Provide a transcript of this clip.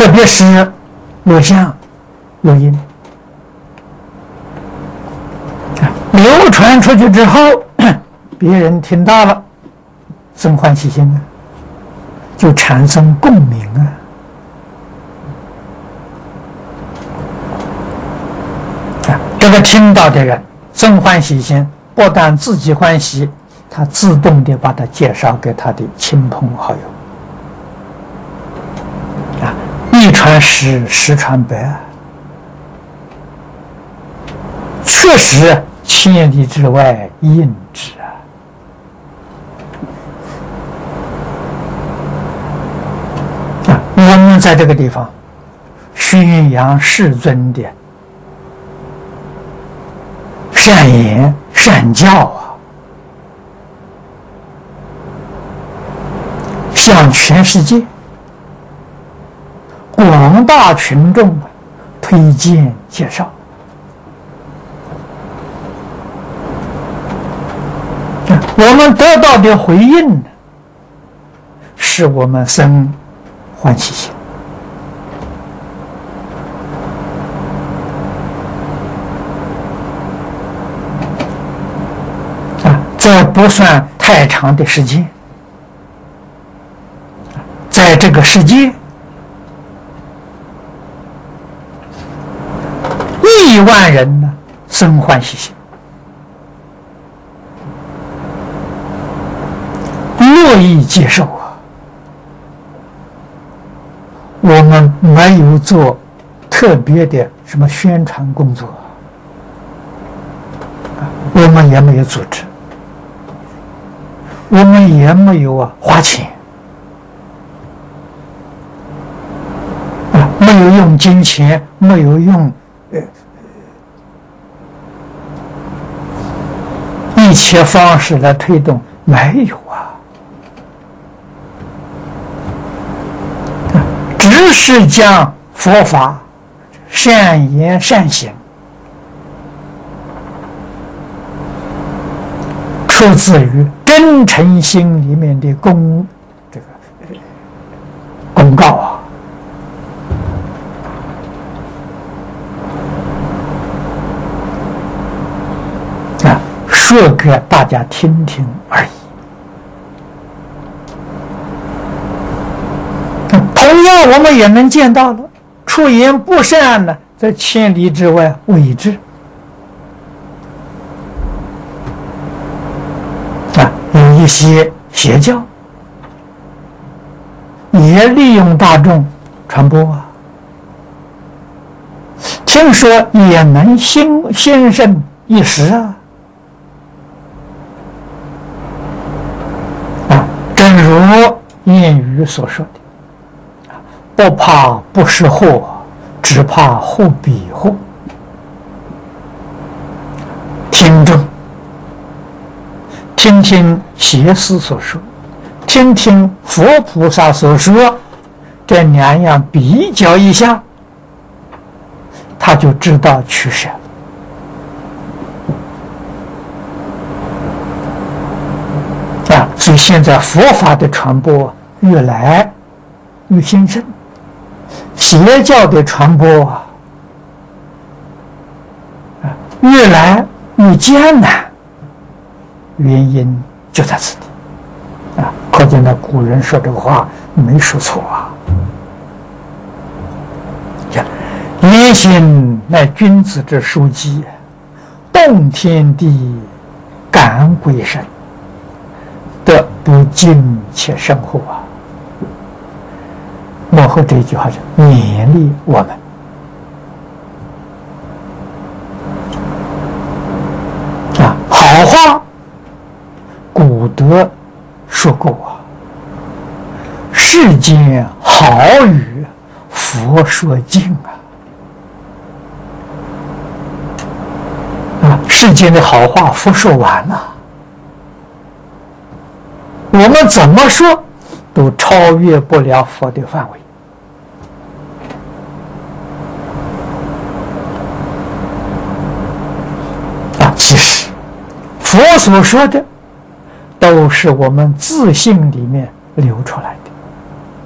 特别是录像、录音，流传出去之后，别人听到了，生欢喜心啊，就产生共鸣啊。这个听到的人生欢喜心，不但自己欢喜，他自动的把它介绍给他的亲朋好友。一传十，十传百，确实千里之外应之啊！我们在这个地方宣扬世尊的善言善教啊，向全世界广大群众推荐介绍，我们得到的回应使我们生欢喜心。这不算太长的时间，在这个世界亿万人呢生欢喜心，乐意接受啊。我们没有做特别的什么宣传工作，我们也没有组织，我们也没有花钱，没有用金钱，没有用一切方式来推动，没有啊，只是将佛法善言善行出自于真诚心里面的公告啊，说给大家听听而已。同样，我们也能见到了，出言不善呢，在千里之外为之。有一些邪教也利用大众传播啊，听说也能兴盛一时啊。正如谚语所说的，不怕不识货，只怕货比货。听众听听邪师所说，听听佛菩萨所说，这两样比较一下，他就知道取舍啊。所以现在佛法的传播越来越兴盛，邪教的传播越来越艰难，原因就在此地啊！可见那古人说这个话没说错啊。言行乃君子之书记，动天地，感鬼神，得不尽且生乎啊！幕后这一句话是勉励我们啊，好话。古德说过啊，世间好语佛说尽啊！世间的好话佛说完了，我们怎么说都超越不了佛的范围啊！其实佛所说的都是我们自信里面流出来的。